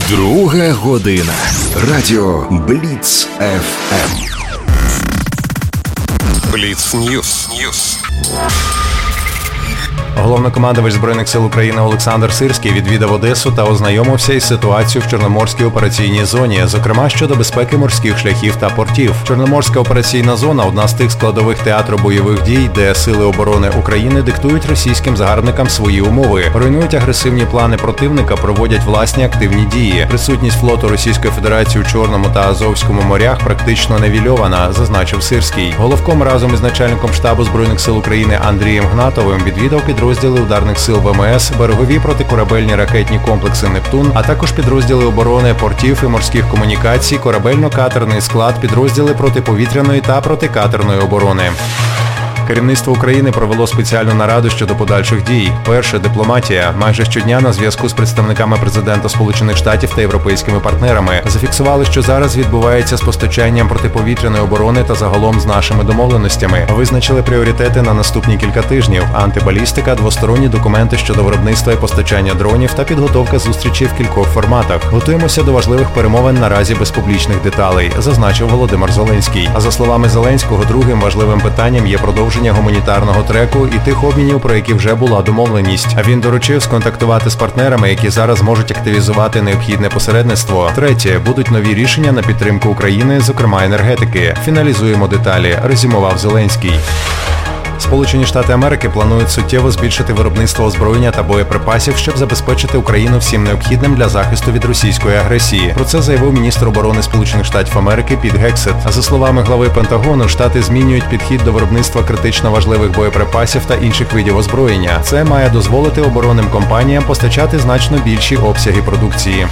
Друга година. Радіо Бліц ФМ. Бліц Ньюс. Головнокомандувач Збройних сил України Олександр Сирський відвідав Одесу та ознайомився із ситуацією в Чорноморській операційній зоні, зокрема щодо безпеки морських шляхів та портів. Чорноморська операційна зона – одна з тих складових театру бойових дій, де Сили оборони України диктують російським загарбникам свої умови, руйнують агресивні плани противника, проводять власні активні дії. Присутність флоту Російської Федерації у Чорному та Азовському морях практично невільована, зазначив Сирський. Головком разом із начальником штабу Збройних сил України Андрієм Гнатовим відвідав підрозділи ударних сил ВМС, берегові протикорабельні ракетні комплекси «Нептун», а також підрозділи оборони портів і морських комунікацій, корабельно-катерний склад, підрозділи протиповітряної та протикатерної оборони. Керівництво України провело спеціальну нараду щодо подальших дій. Перше – дипломатія. Майже щодня на зв'язку з представниками президента Сполучених Штатів та європейськими партнерами. Зафіксували, що зараз відбувається з постачанням протиповітряної оборони та загалом з нашими домовленостями. Визначили пріоритети на наступні кілька тижнів. Антибалістика, двосторонні документи щодо виробництва і постачання дронів та підготовка зустрічей в кількох форматах. Готуємося до важливих перемовин наразі без публічних деталей, зазначив Володимир Зеленський. А за словами Зеленського, другим важливим питанням є продовження гуманітарного треку і тих обмінів, про які вже була домовленість. А він доручив сконтактувати з партнерами, які зараз можуть активізувати необхідне посередництво. Третє, будуть нові рішення на підтримку України, зокрема енергетики. Фіналізуємо деталі, резюмував Зеленський. Сполучені Штати Америки планують суттєво збільшити виробництво озброєння та боєприпасів, щоб забезпечити Україну всім необхідним для захисту від російської агресії. Про це заявив міністр оборони Сполучених Штатів Америки Піт Гексет. А за словами глави Пентагону, Штати змінюють підхід до виробництва критично важливих боєприпасів та інших видів озброєння. Це має дозволити оборонним компаніям постачати значно більші обсяги продукції.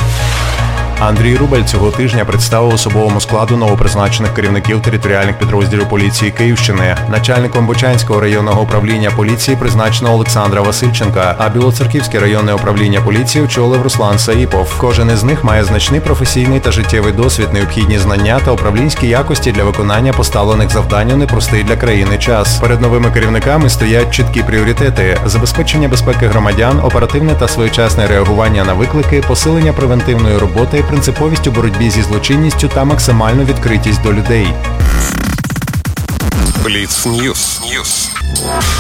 Андрій Рубель цього тижня представив особовому складу новопризначених керівників територіальних підрозділів поліції Київщини. Начальником Бучанського районного управління поліції призначено Олександра Васильченка, а Білоцерківське районне управління поліції очолив Руслан Саїпов. Кожен із них має значний професійний та життєвий досвід, необхідні знання та управлінські якості для виконання поставлених завдань у непростий для країни час. Перед новими керівниками стоять чіткі пріоритети – забезпечення безпеки громадян, оперативне та своєчасне реагування на виклики, посилення превентивної роботи, принциповість у боротьбі зі злочинністю та максимальну відкритість до людей. Бліц Ньюс.